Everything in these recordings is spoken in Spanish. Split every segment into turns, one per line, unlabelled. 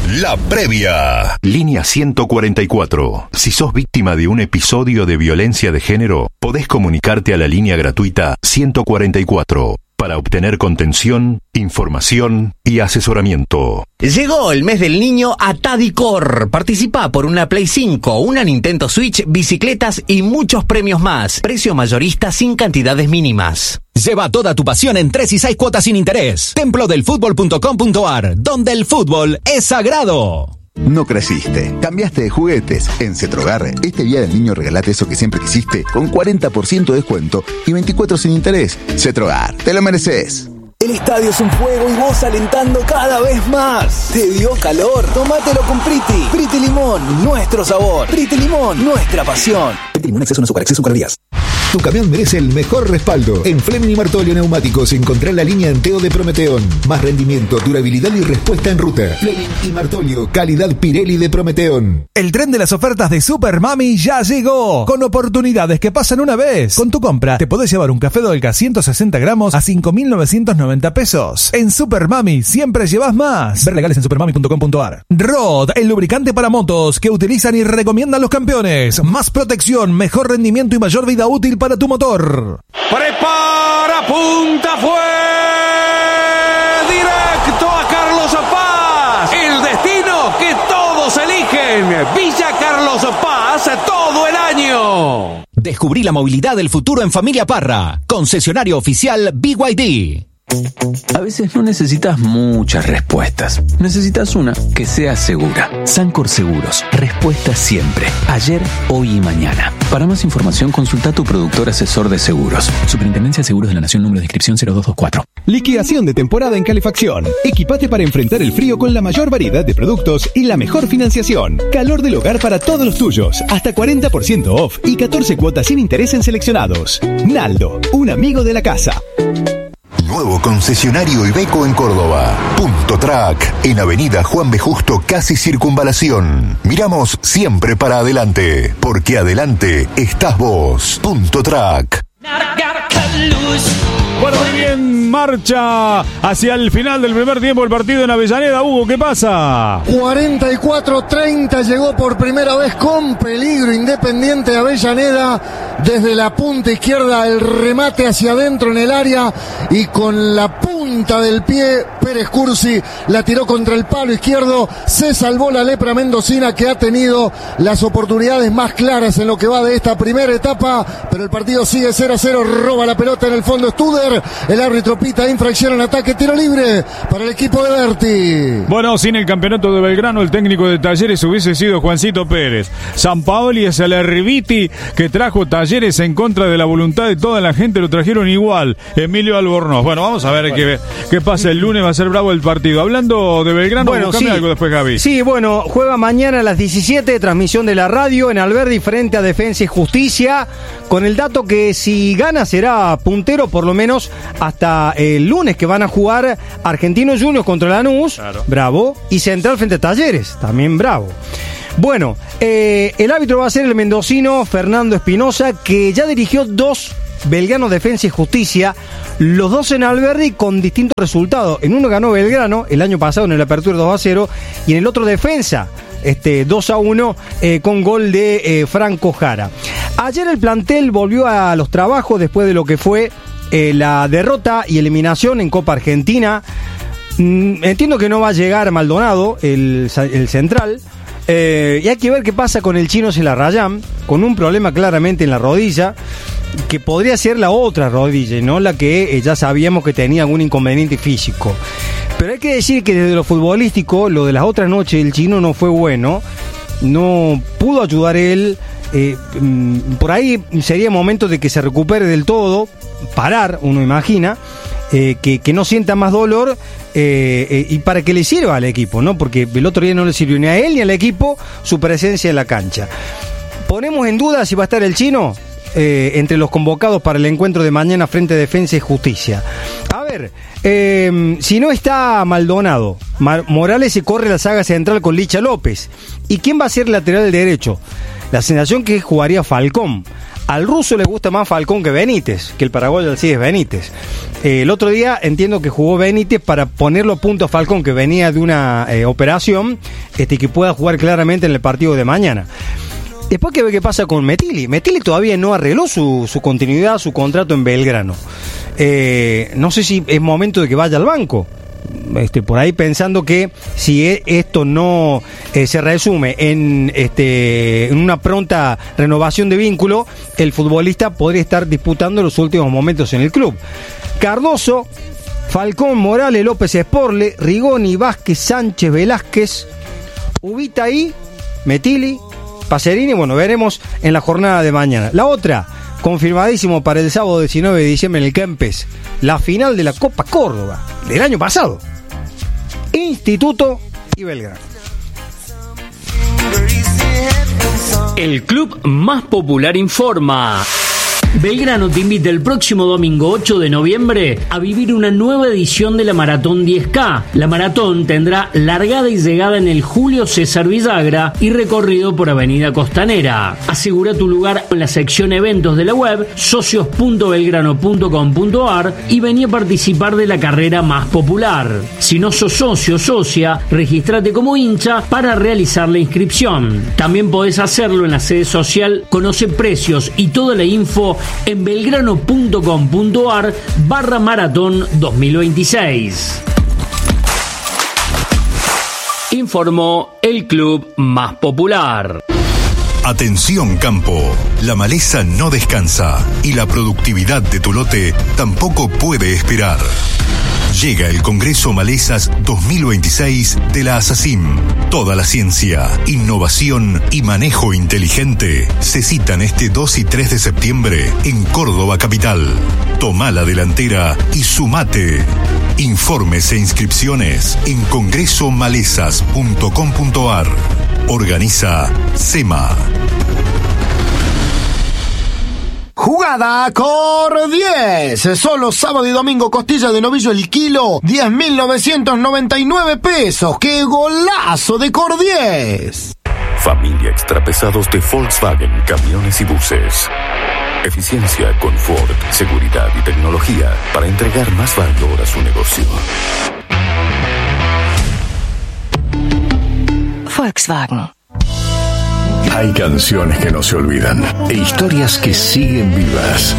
La previa. Línea 144. Si sos víctima de un episodio de violencia de género, podés comunicarte a la línea gratuita 144 para obtener contención, información y asesoramiento.
Llegó el mes del niño a Tadicor. Participa por una Play 5, una Nintendo Switch, bicicletas y muchos premios más. Precio mayorista sin cantidades mínimas.
Lleva toda tu pasión en 3 y 6 cuotas sin interés. Templodelfutbol.com.ar, donde el fútbol es sagrado.
No creciste, cambiaste de juguetes. En Cetrogar, este día del niño regalate eso que siempre quisiste con 40% de descuento y 24 sin interés. Cetrogar, te lo mereces.
El estadio es un fuego y vos alentando cada vez más. ¿Te dio calor? Tómatelo con Priti. Priti Limón, nuestro sabor. Priti Limón, nuestra pasión. Priti Limón, exceso en azúcar, exceso en calorías.
Tu camión merece el mejor respaldo. En Fleming y Martolio Neumáticos encontrá la línea Anteo de Prometeón. Más rendimiento, durabilidad y respuesta en ruta. Fleming y Martolio, calidad Pirelli de Prometeón.
El tren de las ofertas de Super Mami ya llegó. Con oportunidades que pasan una vez. Con tu compra te podés llevar un café Dolca 160 gramos a 5.990 pesos. En Super Mami siempre llevas más. Ver legales en supermami.com.ar. Rod, el lubricante para motos que utilizan y recomiendan los campeones. Más protección, mejor rendimiento y mayor vida útil para tu motor.
Prepara, punta, fue directo a Carlos Paz. El destino que todos eligen. Villa Carlos Paz todo el año.
Descubrí la movilidad del futuro en Familia Parra. Concesionario oficial BYD.
A veces no necesitas muchas respuestas. Necesitas una que sea segura. Sancor Seguros. Respuesta siempre. Ayer, hoy y mañana. Para más información, consulta a tu productor asesor de seguros. Superintendencia de Seguros de la Nación, número de inscripción 0224.
Liquidación de temporada en calefacción. Equipate para enfrentar el frío con la mayor variedad de productos y la mejor financiación. Calor del hogar para todos los tuyos. Hasta 40% off y 14 cuotas sin interés en seleccionados. Naldo, un amigo de la casa.
Nuevo concesionario Iveco en Córdoba. Punto Track, en Avenida Juan B. Justo, casi Circunvalación. Miramos siempre para adelante, porque adelante estás vos. Punto Track.
Bueno, muy bien, marcha hacia el final del primer tiempo el partido en Avellaneda. Hugo, ¿qué pasa?
44-30, llegó por primera vez con peligro Independiente de Avellaneda. Desde la punta izquierda el remate hacia adentro en el área y con la punta del pie Pérez Cursi la tiró contra el palo izquierdo. Se salvó la lepra mendocina, que ha tenido las oportunidades más claras en lo que va de esta primera etapa, pero el partido sigue 0-0. Roba la pelota en el fondo Studer. El árbitro pita infracción en ataque, tiro libre para el equipo de Berti.
Bueno, sin el campeonato de Belgrano, el técnico de Talleres hubiese sido Juancito Pérez. Sampaoli es el Arribiti que trajo Talleres en contra de la voluntad de toda la gente, lo trajeron igual. Emilio Albornoz. Bueno, vamos a ver qué pasa el lunes, va a ser bravo el partido. Hablando de Belgrano,
bueno,
buscame algo después, Gaby.
Sí, bueno, juega mañana a las 17, transmisión de la radio en Alberdi frente a Defensa y Justicia, con el dato que si gana será puntero por lo menos hasta el lunes, que van a jugar Argentinos Juniors contra Lanús, claro. Bravo, y Central frente a Talleres, también bravo. Bueno, el árbitro va a ser el mendocino Fernando Espinosa, que ya dirigió 2 Belgrano Defensa y Justicia, los 2 en Alberdi con distintos resultados. En uno ganó Belgrano el año pasado en el Apertura 2-0 y en el otro Defensa 2-1 con gol de Franco Jara. Ayer el plantel volvió a los trabajos después de lo que fue la derrota y eliminación en Copa Argentina. Entiendo que no va a llegar Maldonado, el central. Y hay que ver qué pasa con el chino Celarrayán, con un problema claramente en la rodilla, que podría ser la otra rodilla, no la que ya sabíamos que tenía algún inconveniente físico. Pero hay que decir que desde lo futbolístico, lo de las otras noches, el chino no fue bueno, no pudo ayudar él. Por ahí sería momento de que se recupere del todo, parar, uno imagina, que no sienta más dolor, y para que le sirva al equipo, ¿no? Porque el otro día no le sirvió ni a él ni al equipo su presencia en la cancha. Ponemos en duda si va a estar el chino entre los convocados para el encuentro de mañana frente a Defensa y Justicia. A ver, si no está Maldonado, Morales se corre la saga central con Licha López. ¿Y quién va a ser lateral derecho? La sensación que jugaría Falcón. Al ruso le gusta más Falcón que Benítez, que el paraguayo sí es Benítez. El otro día entiendo que jugó Benítez para ponerlo a punto a Falcón, que venía de una operación, que pueda jugar claramente en el partido de mañana. Después que ve qué pasa con Metilli. Metilli todavía no arregló su continuidad, su contrato en Belgrano. No sé si es momento de que vaya al banco. Por ahí pensando que si esto no se resume en una pronta renovación de vínculo, el futbolista podría estar disputando los últimos momentos en el club. Cardoso, Falcón, Morales, López Esporle, Rigoni, Vázquez, Sánchez, Velázquez, Ubitaí, Metilli, Pacerini. Bueno, veremos en la jornada de mañana. La otra, confirmadísimo para el sábado 19 de diciembre en el Kempes, la final de la Copa Córdoba del año pasado. Instituto y Belgrano.
El club más popular informa. Belgrano te invita el próximo domingo 8 de noviembre a vivir una nueva edición de la Maratón 10K. La maratón tendrá largada y llegada en el Julio César Villagra y recorrido por Avenida Costanera. Asegura tu lugar en la sección eventos de la web socios.belgrano.com.ar y vení a participar de la carrera más popular. Si no sos socio o socia, regístrate como hincha para realizar la inscripción. También podés hacerlo en la sede social. Conoce precios y toda la info en belgrano.com.ar/maratón 2026. Informó el club más popular.
Atención campo, la maleza no descansa y la productividad de tu lote tampoco puede esperar. Llega el Congreso Malezas 2026 de la ASACIM. Toda la ciencia, innovación y manejo inteligente se citan este 2 y 3 de septiembre en Córdoba capital. Toma la delantera y sumate. Informes e inscripciones en congresomalezas.com.ar. Organiza SEMA.
Jugada Cor 10. Solo sábado y domingo costilla de novillo el kilo, 10.999 pesos. ¡Qué golazo de Cor 10!
Familia Extrapesados de Volkswagen Camiones y Buses. Eficiencia, confort, seguridad y tecnología para entregar más valor a su negocio.
Volkswagen.
Hay canciones que no se olvidan e historias que siguen vivas.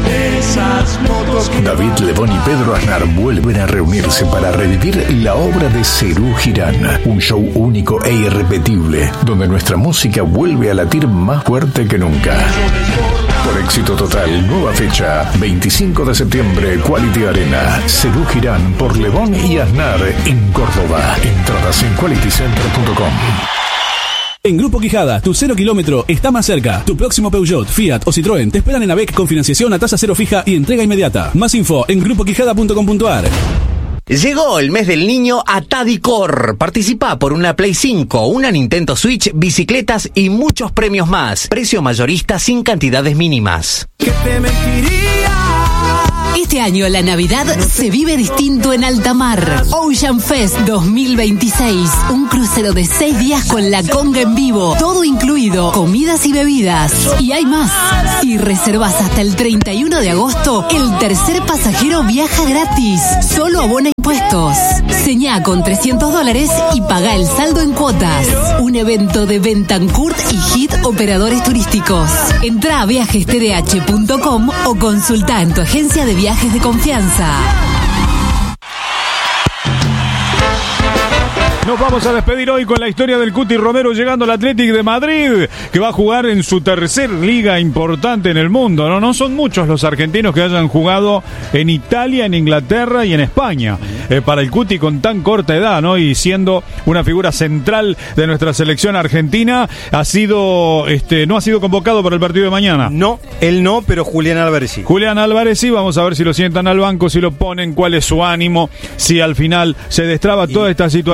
David Lebón y Pedro Aznar vuelven a reunirse para revivir la obra de Serú Girán, un show único e irrepetible, donde nuestra música vuelve a latir más fuerte que nunca. Por éxito total, nueva fecha, 25 de septiembre, Quality Arena, Serú Girán por Lebón y Aznar en Córdoba. Entradas en qualitycenter.com.
En Grupo Quijada, tu 0 kilómetro está más cerca. Tu próximo Peugeot, Fiat o Citroën te esperan en ABEC con financiación a tasa cero fija y entrega inmediata. Más info en grupoquijada.com.ar.
Llegó el mes del niño a Tadicor. Participa por una Play 5, una Nintendo Switch, bicicletas y muchos premios más. Precio mayorista sin cantidades mínimas.
¿Qué te mentiría?
Este año la Navidad se vive distinto en alta mar. Ocean Fest 2026. Un crucero de 6 días con la conga en vivo. Todo incluido, comidas y bebidas. Y hay más. Si reservas hasta el 31 de agosto, el tercer pasajero viaja gratis. Solo abona impuestos. Señá con $300 y paga el saldo en cuotas. Un evento de Bentancourt y Hit Operadores Turísticos. Entrá a viajestdh.com o consulta en tu agencia de viajes de confianza.
Nos vamos a despedir hoy con la historia del Cuti Romero llegando al Athletic de Madrid, que va a jugar en su tercer liga importante en el mundo. No son muchos los argentinos que hayan jugado en Italia, en Inglaterra y en España. Para el Cuti con tan corta edad, ¿no? Y siendo una figura central de nuestra selección argentina, no ha sido convocado para el partido de mañana.
No, él no, pero Julián Álvarez sí.
Julián Álvarez sí, vamos a ver si lo sientan al banco, si lo ponen, cuál es su ánimo, si al final se destraba toda esta situación.
Y si lo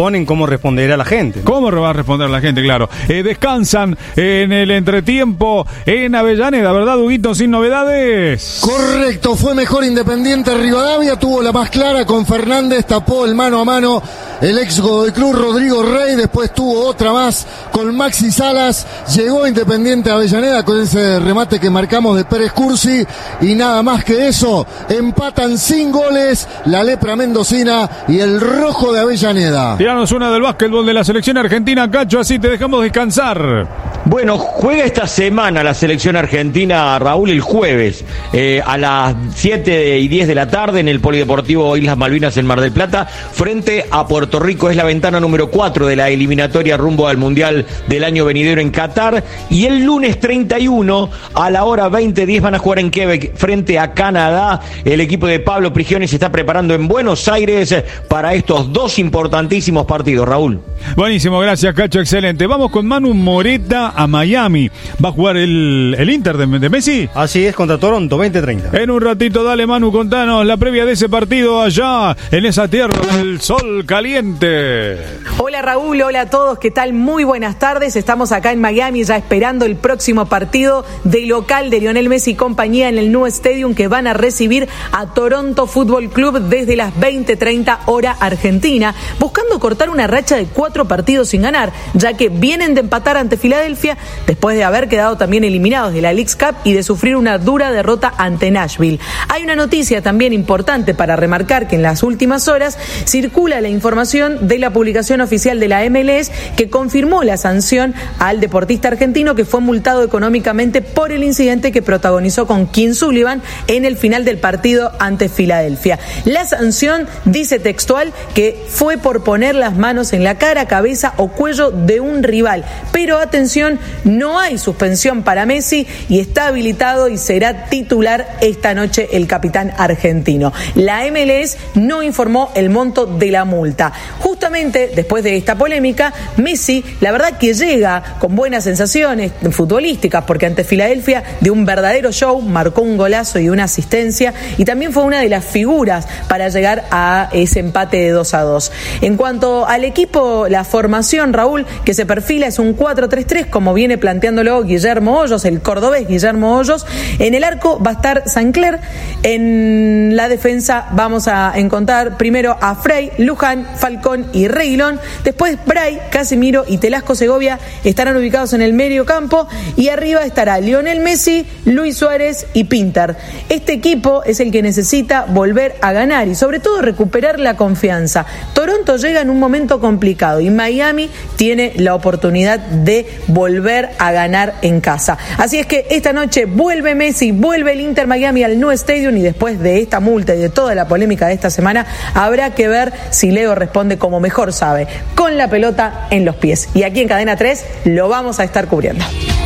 razón en cómo responderá la gente.
¿Cómo va a responder la gente? Claro. Descansan en el entretiempo en Avellaneda, ¿verdad, Huguito? Sin novedades.
Correcto, fue mejor Independiente Rivadavia, tuvo la más clara con Fernández, tapó el mano a mano el ex Godoy Cruz Rodrigo Rey, después tuvo otra más con Maxi Salas, llegó Independiente Avellaneda con ese remate que marcamos de Pérez Cursi y nada más que eso, empatan sin goles la Lepra Mendocina y el Rojo de Avellaneda.
Tiranos una del básquetbol de la selección argentina, Cacho, así te dejamos descansar.
Bueno, juega esta semana la selección argentina, Raúl, el jueves, a las 7:10 de la tarde en el Polideportivo Islas Malvinas en Mar del Plata, frente a Puerto Rico. Es la ventana número 4 de la eliminatoria rumbo al Mundial del año venidero en Qatar. Y el lunes 31 a la hora 20:10 van a jugar en Quebec frente a Canadá. El equipo de Pablo Prigioni se está preparando en Buenos Aires para estos dos importantísimos partidos, Raúl.
Buenísimo, gracias, Cacho, excelente. Vamos con Manu Moreta a Miami. ¿Va a jugar el Inter de Messi?
Así es, contra Toronto, 20:30.
En un ratito, dale, Manu, contanos la previa de ese partido allá en esa tierra del sol caliente.
Hola, Raúl, hola a todos, ¿qué tal? Muy buenas tardes. Estamos acá en Miami ya esperando el próximo partido de local de Lionel Messi y compañía en el Nou Stadium, que van a recibir a Toronto Football Club desde las 20:30 hora argentina, buscando cortar una racha de 4 partidos sin ganar, ya que vienen de empatar ante Filadelfia después de haber quedado también eliminados de la Leagues Cup y de sufrir una dura derrota ante Nashville. Hay una noticia también importante para remarcar, que en las últimas horas circula la información de la publicación oficial de la MLS que confirmó la sanción al deportista argentino, que fue multado económicamente por el incidente que protagonizó con Kim Sullivan en el final del partido ante Filadelfia. La sanción dice textual que fue por poner las manos en la cara, cabeza o cuello de un rival. Pero atención, no hay suspensión para Messi y está habilitado y será titular esta noche el capitán argentino. La MLS no informó el monto de la multa. Justamente después de esta polémica, Messi, la verdad que llega con buenas sensaciones futbolísticas, porque ante Filadelfia dio un verdadero show, marcó un golazo y una asistencia, y también fue una de las figuras para llegar a ese empate de 2-2. En cuanto al equipo, la formación, Raúl, que se perfila es un 4-3-3, como viene planteándolo Guillermo Hoyos, el cordobés Guillermo Hoyos. En el arco va a estar Sancler. En la defensa vamos a encontrar primero a Frey, Luján, Falcón y Reguilón. Después Bray, Casemiro y Telasco Segovia estarán ubicados en el medio campo, y arriba estará Lionel Messi, Luis Suárez y Pinter. Este equipo es el que necesita volver a ganar y sobre todo recuperar la confianza. Toronto llega en un momento complicado y Miami tiene la oportunidad de volver a ganar en casa. Así es que esta noche vuelve Messi, vuelve el Inter Miami al Nou Stadium, y después de esta multa y de toda la polémica de esta semana, habrá que ver si Leo responde como mejor sabe, con la pelota en los pies. Y aquí en Cadena 3 lo vamos a estar cubriendo.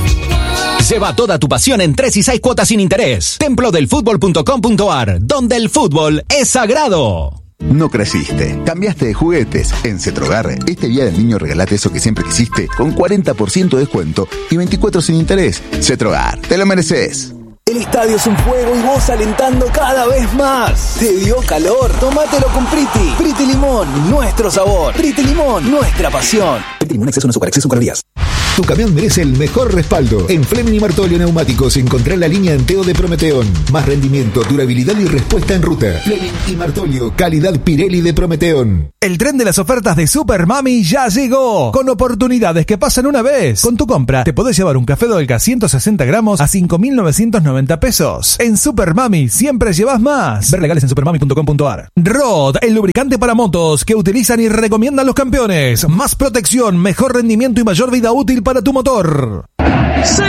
Lleva toda tu pasión en 3 y 6 cuotas sin interés. Templodelfutbol.com.ar, donde el fútbol es sagrado.
No creciste, cambiaste de juguetes. En Cetrogar, este día del niño regalate eso que siempre quisiste, con 40% de descuento y 24 sin interés. Cetrogar, te lo mereces.
El estadio es un juego y vos alentando cada vez más. ¿Te dio calor? Tómatelo con Priti. Priti Limón, nuestro sabor. Priti Limón, nuestra pasión. Priti Limón, exceso no azúcar, exceso calorías.
Tu camión merece el mejor respaldo. En Fleming y Martolio Neumáticos encontrá la línea Enteo de Prometeón. Más rendimiento, durabilidad y respuesta en ruta. Fleming y Martolio, calidad Pirelli de Prometeón.
El tren de las ofertas de Super Mami ya llegó, con oportunidades que pasan una vez. Con tu compra te podés llevar un café Dolca 160 gramos a 5.990 pesos. En Super Mami siempre llevas más. Ver legales en supermami.com.ar. Rod, el lubricante para motos que utilizan y recomiendan los campeones. Más protección, mejor rendimiento y mayor vida útil para tu motor.
¡Sí!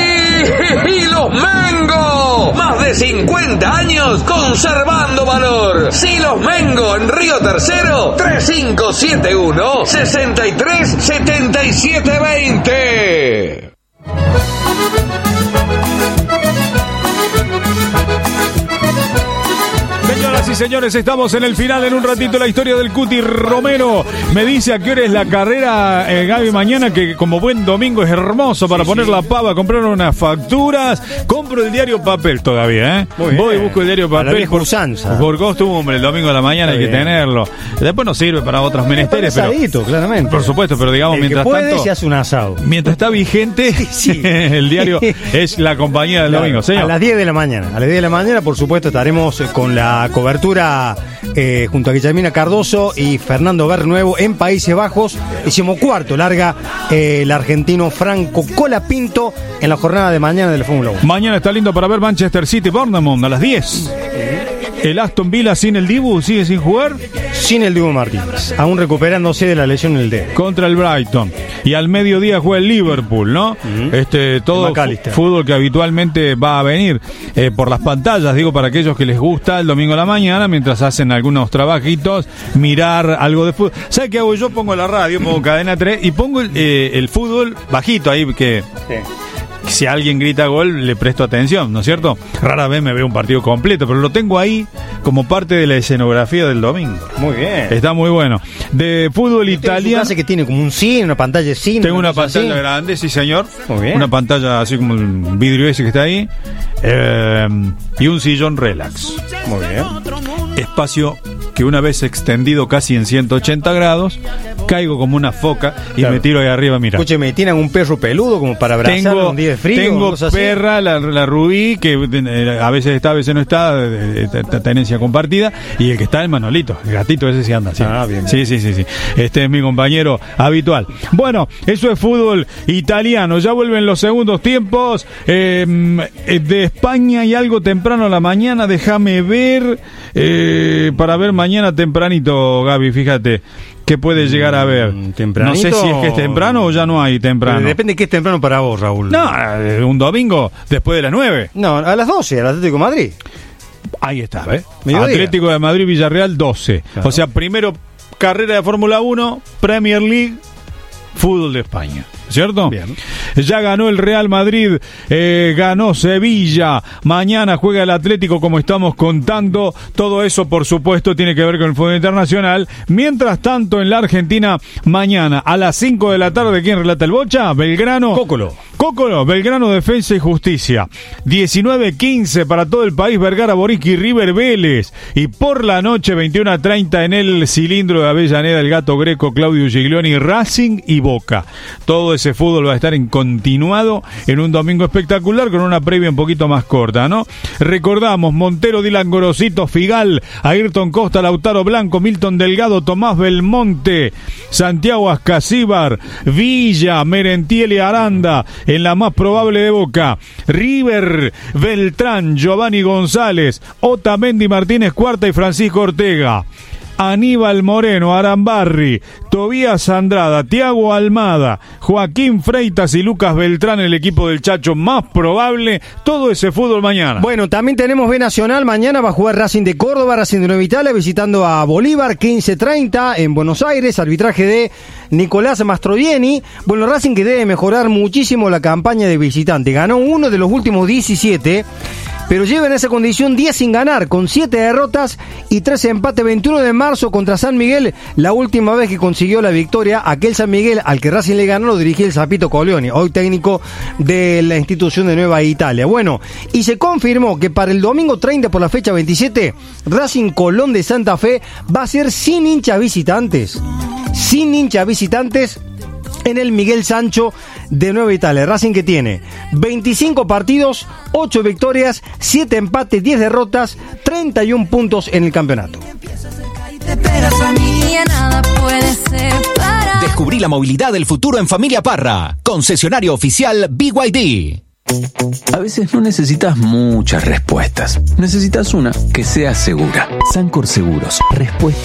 ¡Y los Mengo! Más de 50 años conservando valor. Silos Mengo en Río Tercero, 3571-637720.
Señoras Señoras y señores, estamos en el final. En un ratito la historia del Cuti Romero. Me dice a qué hora es la carrera, Gaby, mañana, que como buen domingo es hermoso para poner la pava, comprar unas facturas. Compro el diario papel todavía, ¿eh? Voy y busco el diario papel por costumbre. El domingo de la mañana hay que tenerlo. Después nos sirve para otros menesteres, pero
claramente.
Por supuesto, pero digamos, mientras tanto,
se hace un asado.
Mientras está vigente, el diario es la compañía del domingo. Señor.
A las 10 de la mañana. A las 10 de la mañana, por supuesto, estaremos con la cobertura junto a Guillermina Cardoso y Fernando Bernuevo en Países Bajos. 14º larga el argentino Franco Colapinto en la jornada de mañana del Fórmula 1.
Mañana está lindo para ver Manchester City Bournemouth a las 10. El Aston Villa sin el Dibu, sigue sin jugar.
Sin el Dibu Martínez, aún recuperándose de la lesión en el dedo.
Contra el Brighton. Y al mediodía juega el Liverpool, ¿no? Todo fútbol que habitualmente va a venir por las pantallas, digo, para aquellos que les gusta el domingo a la mañana, mientras hacen algunos trabajitos, mirar algo de fútbol. ¿Sabes qué hago yo? Pongo la radio, pongo Cadena 3 y pongo el fútbol bajito ahí, que... Sí. Si alguien grita gol, le presto atención, ¿no es cierto? Rara vez me veo un partido completo, pero lo tengo ahí como parte de la escenografía del domingo.
Muy bien.
Está muy bueno. De fútbol italiano.
Hace que tiene como un cine, una pantalla de cine.
Tengo una pantalla grande, sí señor.
Muy bien.
Una pantalla así como el vidrio ese que está ahí. Y un sillón relax.
Muy bien.
Espacio que una vez extendido casi en 180 grados, caigo como una foca y me tiro ahí arriba a mirar.
Escúcheme, ¿tienen un perro peludo como para abrazarlo un día de frío?
Tengo perra, la Rubí, que a veces está, a veces no está, tenencia compartida, y el que está el Manolito, el gatito ese sí anda. Sí.
Bien.
Sí. Este es mi compañero habitual. Bueno, eso es fútbol italiano. Ya vuelven los segundos tiempos. De España y algo temprano a la mañana, déjame ver, para ver mañana tempranito, Gaby, fíjate. ¿Qué puede llegar a ver?
¿Tempranito?
No sé si es que es temprano o ya no hay temprano.
Pero depende de qué es temprano para vos, Raúl.
No, un domingo después de las 9.
No, a las 12, al Atlético de Madrid.
Ahí está, ¿ves? Atlético de Madrid, Villarreal, 12. Claro. O sea, primero carrera de Fórmula 1, Premier League, fútbol de España. ¿Cierto?
Bien.
Ya ganó el Real Madrid, ganó Sevilla, mañana juega el Atlético, como estamos contando. Todo eso, por supuesto, tiene que ver con el fútbol internacional. Mientras tanto, en la Argentina, mañana a las 5 de la tarde, ¿quién relata el Bocha? Belgrano. Cócolo, Belgrano, Defensa y Justicia. 19:15 para todo el país, Vergara, Boriski, River, Vélez. Y por la noche, 21:30 en el cilindro de Avellaneda, el Gato Greco, Claudio Giglioni, Racing y Boca. Todo ese fútbol va a estar en continuado en un domingo espectacular con una previa un poquito más corta, ¿no? Recordamos, Montero, Dylan Gorosito, Figal, Ayrton Costa, Lautaro Blanco, Milton Delgado, Tomás Belmonte, Santiago Ascasíbar, Villa, Merentiel y Aranda, en la más probable de Boca, River, Beltrán, Giovanni González, Otamendi, Martínez Cuarta y Francisco Ortega. Aníbal Moreno, Arambarri, Tobías Andrada, Tiago Almada, Joaquín Freitas y Lucas Beltrán, el equipo del Chacho más probable. Todo ese fútbol mañana.
Bueno, también tenemos B Nacional. Mañana va a jugar Racing de Córdoba, Racing de Nueva Italia, visitando a Bolívar, 15:30 en Buenos Aires. Arbitraje de Nicolás Mastroianni. Bueno, Racing que debe mejorar muchísimo la campaña de visitante. Ganó uno de los últimos 17. Pero lleva en esa condición 10 sin ganar, con 7 derrotas y 3 empates. 21 de marzo contra San Miguel, la última vez que consiguió la victoria. Aquel San Miguel al que Racing le ganó lo dirigía el Zapito Coglioni, hoy técnico de la institución de Nueva Italia. Bueno, y se confirmó que para el domingo 30 por la fecha 27, Racing Colón de Santa Fe va a ser sin hinchas visitantes. Sin hinchas visitantes en el Miguel Sancho de Nueva Italia. Racing que tiene 25 partidos, 8 victorias, 7 empates, 10 derrotas, 31 puntos en el campeonato.
Descubrí la movilidad del futuro en Familia Parra, concesionario oficial BYD.
A veces no necesitas muchas respuestas. Necesitas una que sea segura. Sancor Seguros. Respuesta